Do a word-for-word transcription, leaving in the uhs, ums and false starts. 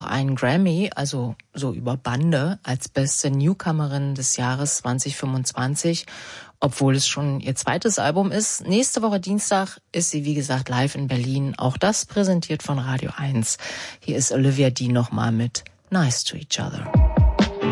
einen Grammy, also so über Bande, als beste Newcomerin des Jahres zwanzig fünfundzwanzig, obwohl es schon ihr zweites Album ist. Nächste Woche Dienstag ist sie, wie gesagt, live in Berlin. Auch das präsentiert von Radio eins. Hier ist Olivia Dean nochmal mit Nice to Each Other.